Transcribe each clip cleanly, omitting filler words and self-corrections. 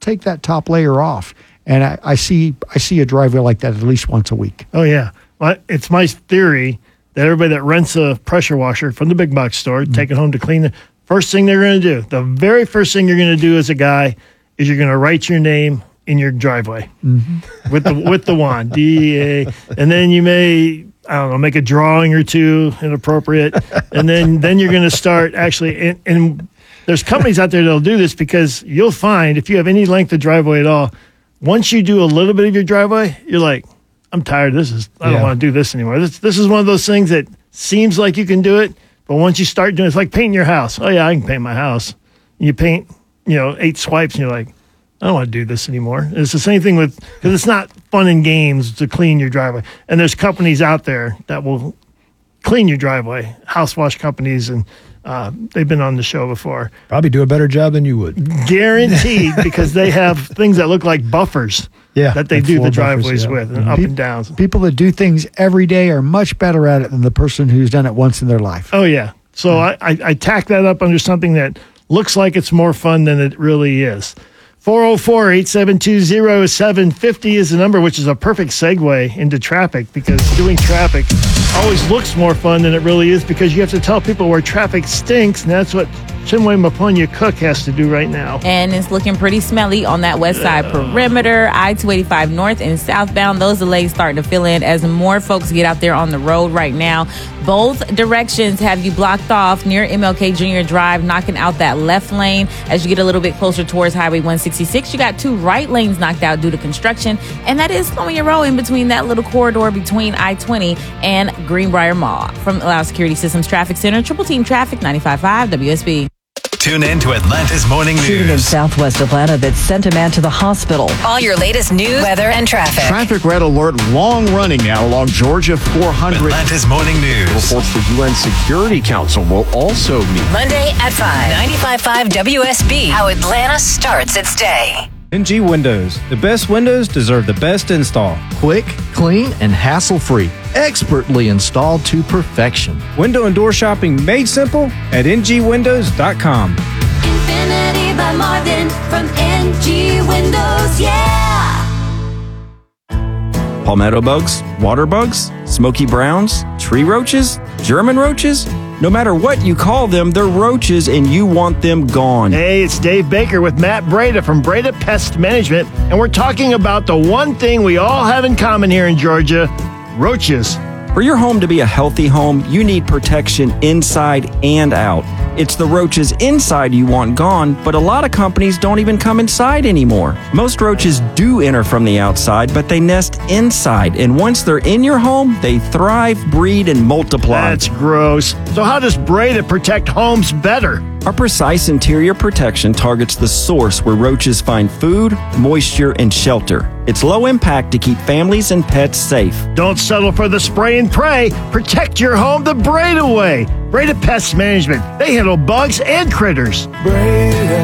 take that top layer off. And I see a driveway like that at least once a week. Oh, yeah. Well, it's my theory that everybody that rents a pressure washer from the big box store, take it home to clean it, first thing they're going to do, the very first thing you're going to do as a guy is you're going to write your name in your driveway with the wand, DEA, and then you may, I don't know, make a drawing or two inappropriate, and then you're going to start actually, and there's companies out there that'll do this because you'll find if you have any length of driveway at all, once you do a little bit of your driveway, you're like, I'm tired of this. I don't want to do this anymore. This is one of those things that seems like you can do it, but once you start doing it, it's like painting your house. Oh, yeah, I can paint my house. You paint, 8 swipes, and you're like, I don't want to do this anymore. And it's the same thing because it's not fun and games to clean your driveway. And there's companies out there that will clean your driveway, house wash companies, and they've been on the show before. Probably do a better job than you would. Guaranteed, because they have things that look like buffers that they do the driveways with, and up and downs. People that do things every day are much better at it than the person who's done it once in their life. Oh, yeah. So I tack that up under something that looks like it's more fun than it really is. 404-872-0750 is the number, which is a perfect segue into traffic, because doing traffic always looks more fun than it really is, because you have to tell people where traffic stinks, and that's what Chinwe Maponya Cook has to do right now. And it's looking pretty smelly on that west side perimeter, I-285 north and southbound. Those delays starting to fill in as more folks get out there on the road right now. Both directions have you blocked off near MLK Junior Drive, knocking out that left lane. As you get a little bit closer towards Highway 166, you got 2 right lanes knocked out due to construction, and that is slowing your roll in between that little corridor between I-20 and Greenbrier Mall. From Allow Security Systems Traffic Center, Triple Team Traffic, 95.5 WSB. Tune in to Atlanta's Morning Shooting in News. Southwest Atlanta that sent a man to the hospital. All your latest news, weather, and traffic. Traffic red alert, long running now along Georgia 400. Atlanta's Morning News. Reports the UN Security Council will also meet. Monday at 5. 95.5 WSB. How Atlanta starts its day. NG Windows. The best windows deserve the best install. Quick, clean, and hassle-free. Expertly installed to perfection. Window and door shopping made simple at ngwindows.com. Infinity by Marvin from NG Windows, yeah! Palmetto bugs, water bugs, smoky browns, tree roaches, German roaches. No matter what you call them, they're roaches and you want them gone. Hey, it's Dave Baker with Matt Breda from Breda Pest Management, and we're talking about the one thing we all have in common here in Georgia, roaches. For your home to be a healthy home, you need protection inside and out. It's the roaches inside you want gone, but a lot of companies don't even come inside anymore. Most roaches do enter from the outside, but they nest inside, and once they're in your home, they thrive, breed, and multiply. That's gross. So how does Breda protect homes better? Our precise interior protection targets the source where roaches find food, moisture, and shelter. It's low impact to keep families and pets safe. Don't settle for the spray and pray. Protect your home the Breda way. Breda Pest Management. They handle bugs and critters. Breda,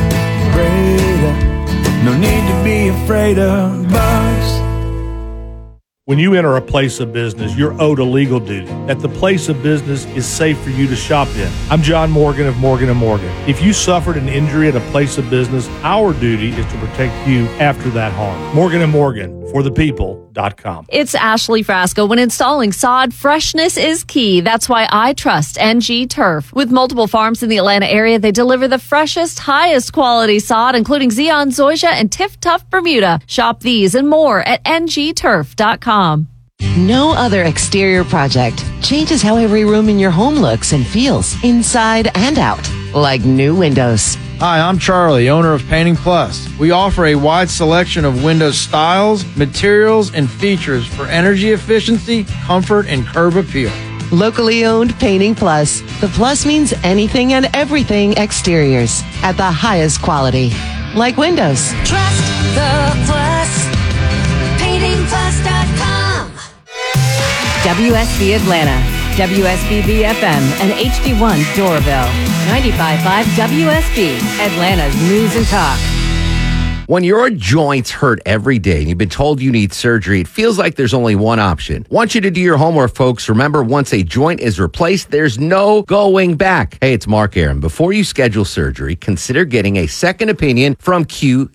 no need to be afraid of bugs. When you enter a place of business, you're owed a legal duty that the place of business is safe for you to shop in. I'm John Morgan of Morgan & Morgan. If you suffered an injury at a place of business, our duty is to protect you after that harm. Morgan & Morgan, for the people.com. It's Ashley Frasco. When installing sod, freshness is key. That's why I trust NG Turf. With multiple farms in the Atlanta area, they deliver the freshest, highest quality sod, including Zeon Zoysia and Tiff Tough Bermuda. Shop these and more at ngturf.com. No other exterior project changes how every room in your home looks and feels, inside and out, like new windows. Hi, I'm Charlie, owner of Painting Plus. We offer a wide selection of window styles, materials, and features for energy efficiency, comfort, and curb appeal. Locally owned Painting Plus. The plus means anything and everything exteriors at the highest quality, like windows. Trust the plus. PaintingPlus.com. WSB Atlanta, WSB FM, and HD1 Doraville. 95.5 WSB, Atlanta's News and Talk. When your joints hurt every day and you've been told you need surgery, it feels like there's only one option. Want you to do your homework, folks. Remember, once a joint is replaced, there's no going back. Hey, it's Mark Aaron. Before you schedule surgery, consider getting a second opinion from QC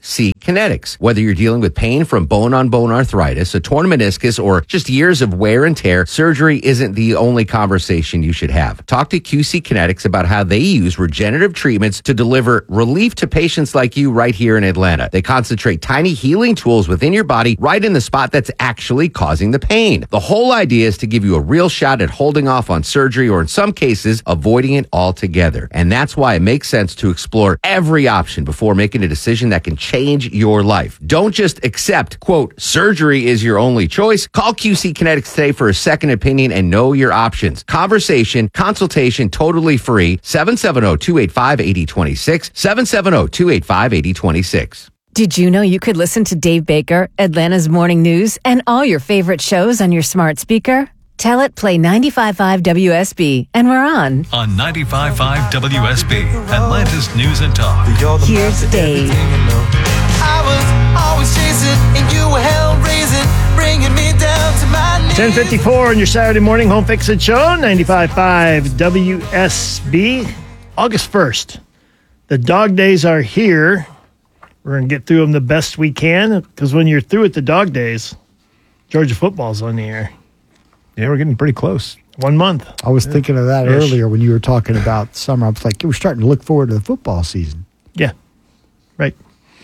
Kinetics. Whether you're dealing with pain from bone-on-bone arthritis, a torn meniscus, or just years of wear and tear, surgery isn't the only conversation you should have. Talk to QC Kinetics about how they use regenerative treatments to deliver relief to patients like you right here in Atlanta. They concentrate tiny healing tools within your body right in the spot that's actually causing the pain. The whole idea is to give you a real shot at holding off on surgery, or in some cases, avoiding it altogether. And that's why it makes sense to explore every option before making a decision that can change your life. Don't just accept, quote, surgery is your only choice. Call QC Kinetics today for a second opinion and know your options. Conversation, consultation, totally free. 770-285-8026. 770-285-8026. Did you know you could listen to Dave Baker, Atlanta's Morning News, and all your favorite shows on your smart speaker? Tell it play 95.5 WSB, and we're on. On 95.5 WSB, Atlanta's News and Talk. Here's Dave. I was always chasing, and you were hell raising, bringing me down to my knees. 10:54 on your Saturday morning home fix-it show, 95.5 WSB. August 1st. The dog days are here. We're going to get through them the best we can, because when you're through with the dog days, Georgia football's on the air. Yeah, we're getting pretty close. 1 month. I was thinking of that earlier when you were talking about summer. I was like, we're starting to look forward to the football season. Yeah, right.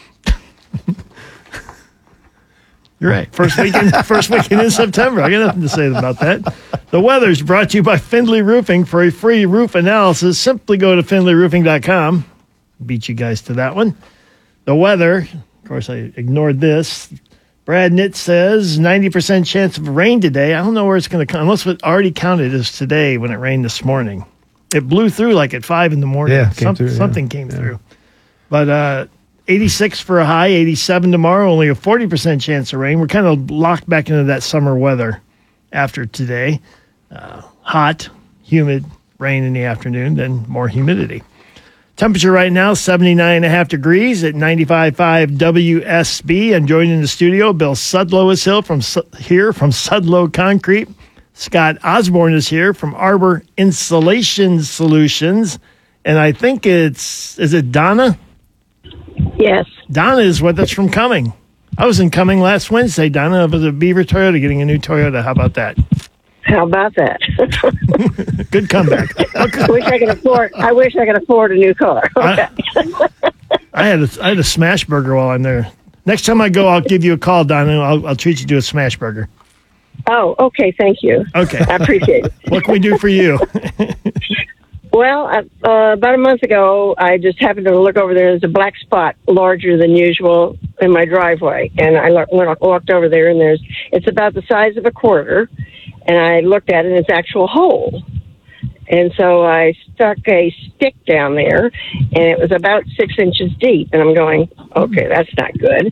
You're right. First weekend in September. I got nothing to say about that. The weather's brought to you by Findlay Roofing. For a free roof analysis, simply go to findlayroofing.com. Beat you guys to that one. The weather, of course, I ignored this. Brad Nitt says 90% chance of rain today. I don't know where it's going to come, unless it already counted as today when it rained this morning. It blew through like at 5 in the morning. Yeah, something came through. But 86 for a high, 87 tomorrow, only a 40% chance of rain. We're kind of locked back into that summer weather after today. Hot, humid, rain in the afternoon, then more humidity. Temperature right now, 79.5 degrees at 95.5 WSB. I'm joined in the studio. Bill Sudlow is here from Sudlow Concrete. Scott Osborne is here from Arbor Insulation Solutions. And I think is it Donna? Yes. Donna is with us from Cumming. I was in Cumming last Wednesday, Donna. I was at Beaver Toyota getting a new Toyota. How about that? How about that? Good comeback. I wish I could afford a new car. Okay. I had a smash burger while I'm there. Next time I go, I'll give you a call, Donna. I'll treat you to a smash burger. Oh, okay. Thank you. Okay. I appreciate it. What can we do for you? Well, about a month ago, I just happened to look over there. There's a black spot larger than usual in my driveway. And I walked over there, and it's about the size of a quarter. And I looked at it, and it's actual hole. And so I stuck a stick down there, and it was about 6 inches deep. And I'm going, okay, that's not good.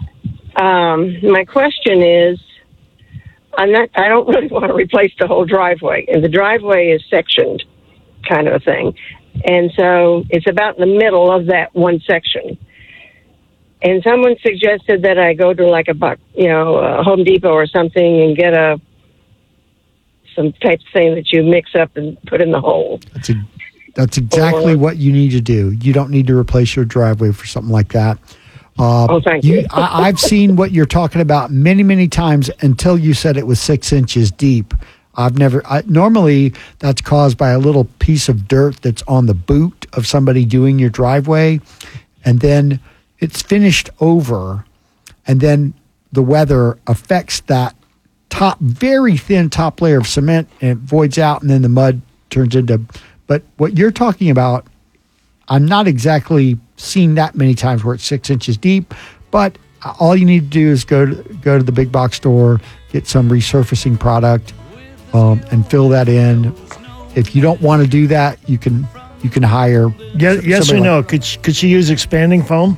My question is, I don't really want to replace the whole driveway. And the driveway is sectioned, kind of a thing. And so it's about in the middle of that one section. And someone suggested that I go to like a Home Depot or something and get some type of thing that you mix up and put in the hole. That's exactly what you need to do. You don't need to replace your driveway for something like that. Thank you. I've seen what you're talking about many, many times until you said it was 6 inches deep. Normally that's caused by a little piece of dirt that's on the boot of somebody doing your driveway, and then it's finished over, and then the weather affects that very thin top layer of cement, and it voids out, and then the mud turns into. But what you're talking about, I'm not exactly seen that many times where it's 6 inches deep, but all you need to do is go to the big box store, get some resurfacing product, and fill that in. If you don't want to do that, you can hire. Yes or no? Could she use expanding foam?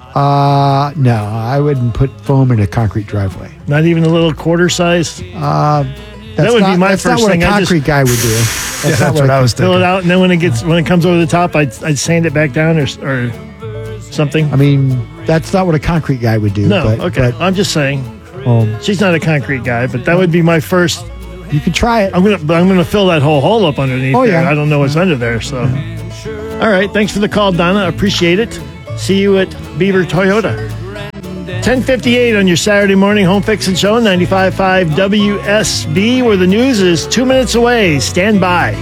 No, I wouldn't put foam in a concrete driveway. Not even a little quarter size? That would be my first thing. That's not what a concrete guy would do. That's what I was thinking. Fill it out, and then when it comes over the top, I'd sand it back down or something. I mean, that's not what a concrete guy would do. No, okay. I'm just saying. She's not a concrete guy, but that would be my first. You could try it. I'm gonna fill that whole hole up underneath there. Yeah. I don't know what's under there, so. All right, thanks for the call, Donna. Appreciate it. See you at Beaver Toyota. 10:58 on your Saturday morning home fixing show, 95.5 WSB, where the news is 2 minutes away. Stand by.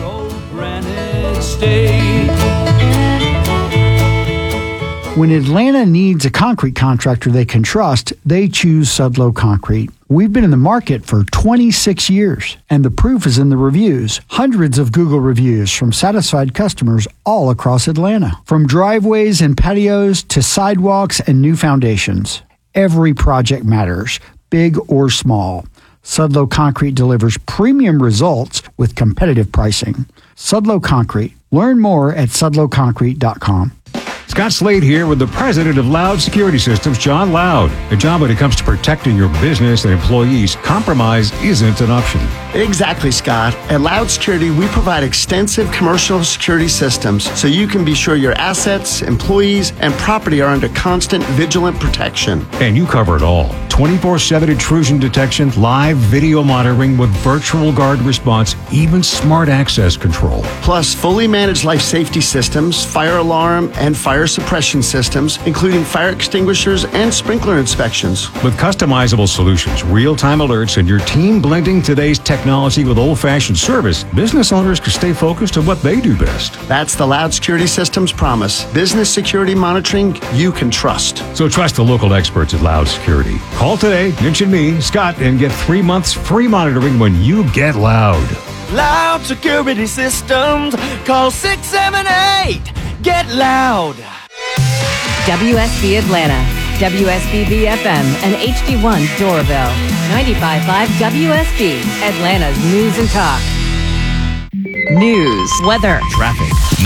When Atlanta needs a concrete contractor they can trust, they choose Sudlow Concrete. We've been in the market for 26 years, and the proof is in the reviews. Hundreds of Google reviews from satisfied customers all across Atlanta. From driveways and patios to sidewalks and new foundations. Every project matters, big or small. Sudlow Concrete delivers premium results with competitive pricing. Sudlow Concrete. Learn more at sudlowconcrete.com. Scott Slade here with the president of Loud Security Systems, John Loud. A job when it comes to protecting your business and employees, compromise isn't an option. Exactly, Scott. At Loud Security, we provide extensive commercial security systems so you can be sure your assets, employees, and property are under constant vigilant protection. And you cover it all. 24/7 intrusion detection, live video monitoring with virtual guard response, even smart access control. Plus, fully managed life safety systems, fire alarm, and fire suppression systems, including fire extinguishers and sprinkler inspections. With customizable solutions, real-time alerts, and your team blending today's technology with old-fashioned service, business owners can stay focused on what they do best. That's the Loud Security Systems promise. Business security monitoring you can trust. So trust the local experts at Loud Security. Call today, mention me, Scott, and get 3 months free monitoring when you get Loud. Loud Security Systems. Call 678-GET-LOUD. WSB Atlanta, WSB BFM, and HD1 Doraville. 95.5 WSB, Atlanta's News and Talk. News, weather, traffic.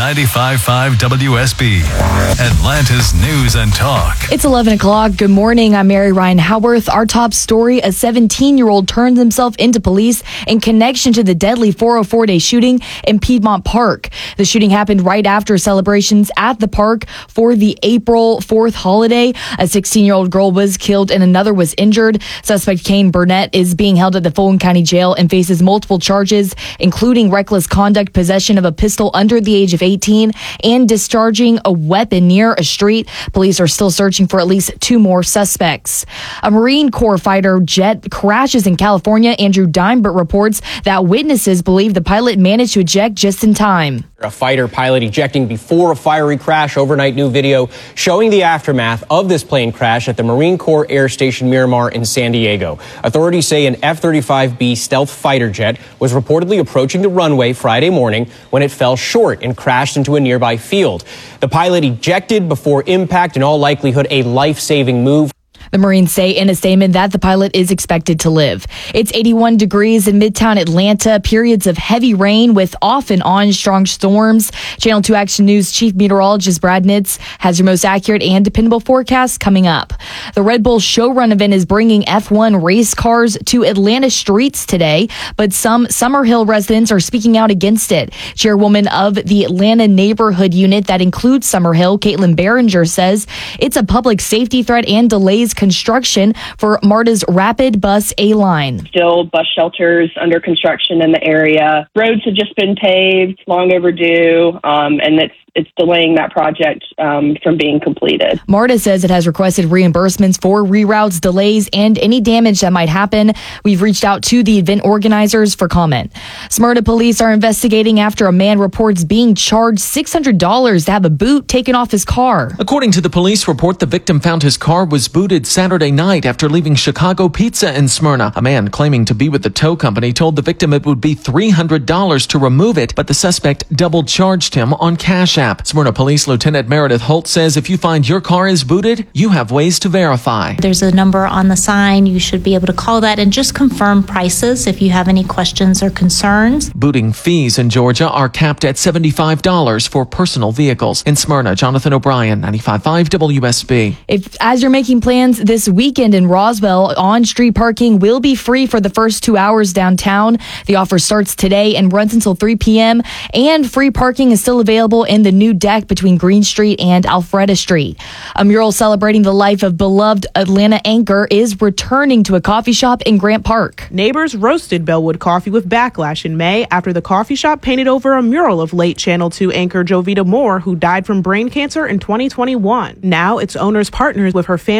95.5 WSB, Atlanta's News and Talk. It's 11 o'clock. Good morning. I'm Mary Ryan Howarth. Our top story, a 17-year-old turns himself into police in connection to the deadly 404-day shooting in Piedmont Park. The shooting happened right after celebrations at the park for the April 4th holiday. A 16-year-old girl was killed and another was injured. Suspect Kane Burnett is being held at the Fulton County Jail and faces multiple charges, including reckless conduct, possession of a pistol under the age of 18, and discharging a weapon near a street. Police are still searching for at least 2 more suspects. A Marine Corps fighter jet crashes in California. Andrew Dimebert reports that witnesses believe the pilot managed to eject just in time. A fighter pilot ejecting before a fiery crash. Overnight new video showing the aftermath of this plane crash at the Marine Corps Air Station Miramar in San Diego. Authorities say an F-35B stealth fighter jet was reportedly approaching the runway Friday morning when it fell short and crashed into a nearby field. The pilot ejected before impact, in all likelihood a life-saving move. The Marines say in a statement that the pilot is expected to live. It's 81 degrees in Midtown Atlanta, periods of heavy rain with off and on strong storms. Channel 2 Action News Chief Meteorologist Brad Nitz has your most accurate and dependable forecast coming up. The Red Bull Showrun event is bringing F1 race cars to Atlanta streets today, but some Summer Hill residents are speaking out against it. Chairwoman of the Atlanta Neighborhood Unit that includes Summer Hill, Caitlin Behringer, says it's a public safety threat and delays construction for MARTA's Rapid Bus A-Line. Still bus shelters under construction in the area. Roads have just been paved, long overdue, and it's delaying that project from being completed. MARTA says it has requested reimbursements for reroutes, delays, and any damage that might happen. We've reached out to the event organizers for comment. Smyrna police are investigating after a man reports being charged $600 to have a boot taken off his car. According to the police report, the victim found his car was booted Saturday night after leaving Chicago Pizza in Smyrna. A man claiming to be with the tow company told the victim it would be $300 to remove it, but the suspect double charged him on Cash App. Smyrna Police Lieutenant Meredith Holt says if you find your car is booted, you have ways to verify. There's a number on the sign. You should be able to call that and just confirm prices if you have any questions or concerns. Booting fees in Georgia are capped at $75 for personal vehicles. In Smyrna, Jonathan O'Brien, 95.5 WSB. As you're making plans this weekend in Roswell, on-street parking will be free for the first 2 hours downtown. The offer starts today and runs until 3 p.m. And free parking is still available in the new deck between Green Street and Alpharetta Street. A mural celebrating the life of beloved Atlanta anchor is returning to a coffee shop in Grant Park. Neighbors roasted Bellwood Coffee with backlash in May after the coffee shop painted over a mural of late Channel 2 anchor Jovita Moore, who died from brain cancer in 2021. Now its owners partners with her family and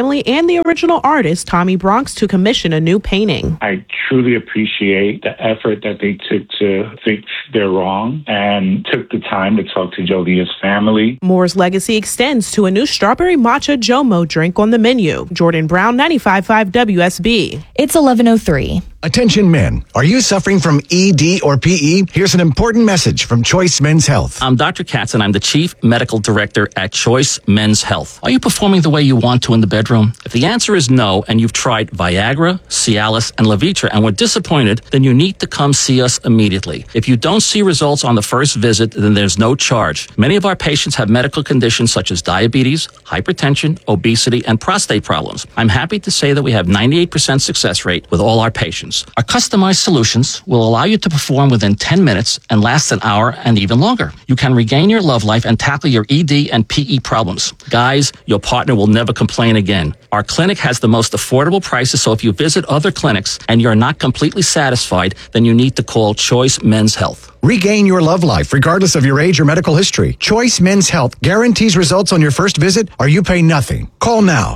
and the original artist, Tommy Bronx, to commission a new painting. I truly appreciate the effort that they took to fix their wrong and took the time to talk to Jolia's family. Moore's legacy extends to a new strawberry matcha Jomo drink on the menu. Jordan Brown, 95.5 WSB. It's 11:03. Attention men, are you suffering from ED or PE? Here's an important message from Choice Men's Health. I'm Dr. Katz and I'm the Chief Medical Director at Choice Men's Health. Are you performing the way you want to in the bedroom? If the answer is no and you've tried Viagra, Cialis, and Levitra and were disappointed, then you need to come see us immediately. If you don't see results on the first visit, then there's no charge. Many of our patients have medical conditions such as diabetes, hypertension, obesity, and prostate problems. I'm happy to say that we have 98% success rate with all our patients. Our customized solutions will allow you to perform within 10 minutes and last an hour and even longer. You can regain your love life and tackle your ED and PE problems. Guys, your partner will never complain again. Our clinic has the most affordable prices, so if you visit other clinics and you're not completely satisfied, then you need to call Choice Men's Health. Regain your love life regardless of your age or medical history. Choice Men's Health guarantees results on your first visit or you pay nothing. Call now.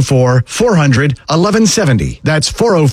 404-400-1170. That's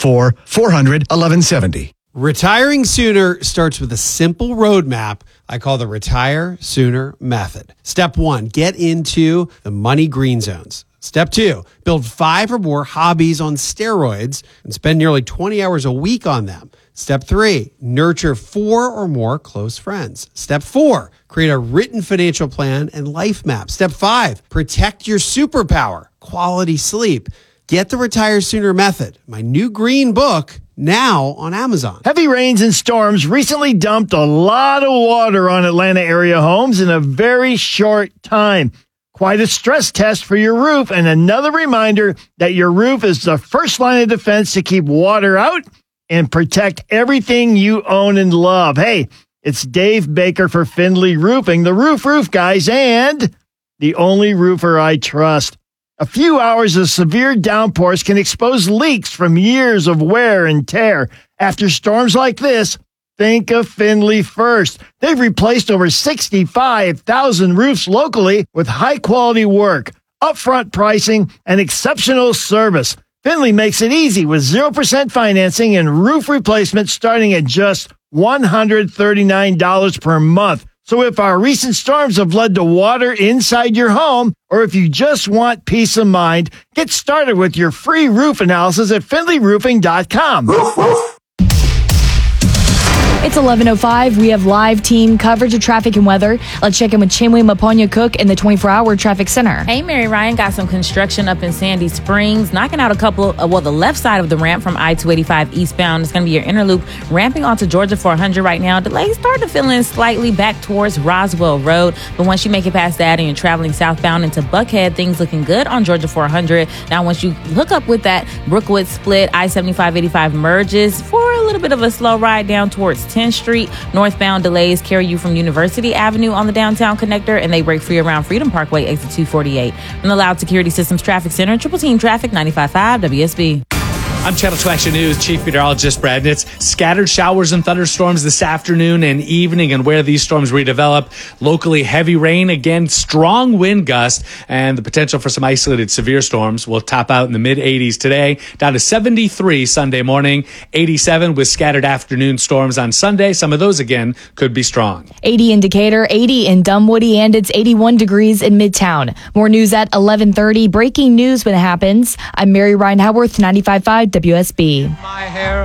404-400-1170. Retiring sooner starts with a simple roadmap I call the Retire Sooner Method. Step 1, get into the money green zones. Step 2, build 5 or more hobbies on steroids and spend nearly 20 hours a week on them. Step 3, nurture 4 or more close friends. Step 4, create a written financial plan and life map. Step 5, protect your superpower, quality sleep. Get the Retire Sooner Method, my new green book, now on Amazon. Heavy rains and storms recently dumped a lot of water on Atlanta area homes in a very short time. Quite a stress test for your roof, and another reminder that your roof is the first line of defense to keep water out and protect everything you own and love. Hey, it's Dave Baker for Findlay Roofing, the roof guys, and the only roofer I trust. A few hours of severe downpours can expose leaks from years of wear and tear. After storms like this, think of Findlay first. They've replaced over 65,000 roofs locally with high-quality work, upfront pricing, and exceptional service. Findlay makes it easy with 0% financing and roof replacement starting at just $139 per month. So if our recent storms have led to water inside your home, or if you just want peace of mind, get started with your free roof analysis at FindlayRoofing.com. It's 11:05. We have live team coverage of traffic and weather. Let's check in with Chinwe Maponya-Cook in the 24-hour traffic center. Hey, Mary Ryan, got some construction up in Sandy Springs, knocking out a couple of, the left side of the ramp from I-285 eastbound. It's going to be your inner loop, ramping onto Georgia 400 right now. Delays start to fill in slightly back towards Roswell Road, but once you make it past that and you're traveling southbound into Buckhead, things looking good on Georgia 400. Now, once you hook up with that Brookwood split, I-75-85 merges for a little bit of a slow ride down towards 10th Street. Northbound delays carry you from University Avenue on the downtown connector, and they break free around Freedom Parkway, exit 248. From the Loud Security Systems Traffic Center, Triple Team Traffic, 95.5 WSB. I'm Channel 2 Action News Chief Meteorologist Brad Nitz. Scattered showers and thunderstorms this afternoon and evening, and where these storms redevelop, locally heavy rain, again strong wind gusts, and the potential for some isolated severe storms. Will top out in the mid-80s today, down to 73 Sunday morning, 87 with scattered afternoon storms on Sunday. Some of those again could be strong. 80 indicator, 80 in Dunwoody, and it's 81 degrees in Midtown. More news at 11:30. Breaking news when it happens. I'm Mary Ryan Howarth, 95.5 WSB. My hair